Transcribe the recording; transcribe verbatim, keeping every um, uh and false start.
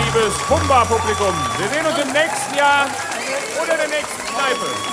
liebes Humba-Publikum. Wir sehen uns im nächsten Jahr oder der nächsten Kneipe.